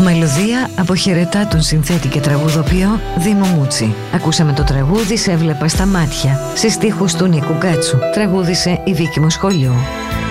Μελωδία αποχαιρετά τον συνθέτη και τραγουδοποιό Δήμο Μούτσι. Ακούσαμε το τραγούδι «Σε έβλεπα στα μάτια» σε στίχους του Νίκου Γκάτσου. Τραγούδισε η Βίκη Μοσχολιού.